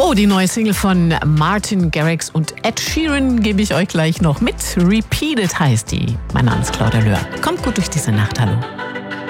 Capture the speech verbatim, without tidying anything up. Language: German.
Oh, die neue Single von Martin Garrix und Ed Sheeran gebe ich euch gleich noch mit. Repeated heißt die. Mein Name ist Claudia Löhr. Kommt gut durch diese Nacht. Hallo.